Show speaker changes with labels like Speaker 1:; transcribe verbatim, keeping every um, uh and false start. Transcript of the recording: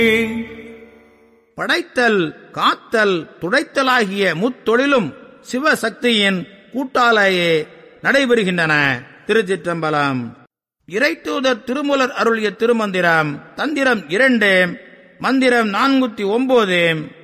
Speaker 1: படைத்தல், காத்தல், துடைத்தலாகிய முத்தொழிலும் சிவசக்தியின் கூட்டாலேயே நடைபெறுகின்றன. திருச்சிற்றம்பலம். இறைத்தூதர் திருமூலர் அருளிய திருமந்திரம். தந்திரம் இரண்டு, மந்திரம் நானூத்தி ஒன்பது.